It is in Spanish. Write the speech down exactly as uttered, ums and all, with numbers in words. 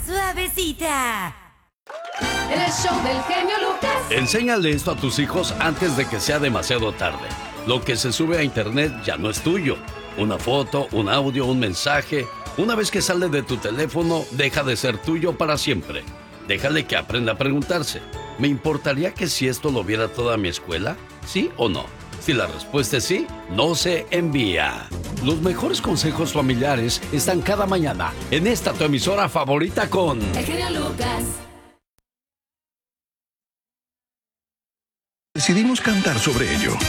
suavecita. En el show del genio Lucas. Enséñale esto a tus hijos antes de que sea demasiado tarde. Lo que se sube a internet ya no es tuyo. Una foto, un audio, un mensaje. Una vez que sale de tu teléfono, deja de ser tuyo para siempre. Déjale que aprenda a preguntarse: ¿me importaría que si esto lo viera toda mi escuela? ¿Sí o no? Si la respuesta es sí, no se envía. Los mejores consejos familiares están cada mañana en esta tu emisora favorita con... El genio Lucas. Decidimos cantar sobre ello.